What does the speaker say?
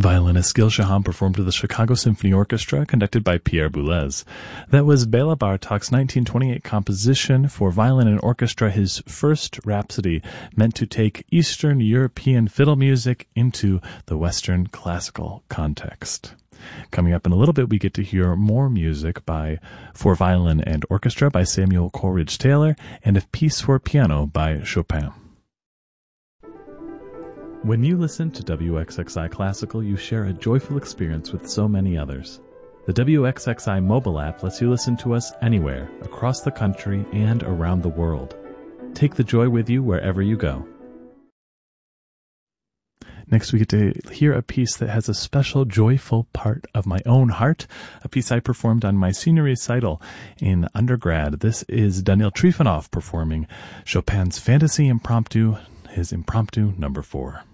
Violinist Gil Shaham performed with the Chicago Symphony Orchestra, conducted by Pierre Boulez. That was Bela Bartok's 1928 composition for violin and orchestra, his first rhapsody, meant to take Eastern European fiddle music into the Western classical context. Coming up in a little bit, we get to hear more music for violin and orchestra by Samuel Coleridge Taylor, and a piece for piano by Chopin. When you listen to WXXI Classical, you share a joyful experience with so many others. The WXXI mobile app lets you listen to us anywhere, across the country and around the world. Take the joy with you wherever you go. Next, we get to hear a piece that has a special, joyful part of my own heart, a piece I performed on my senior recital in undergrad. This is Daniil Trifonov performing Chopin's Fantasy Impromptu, his Impromptu number 4.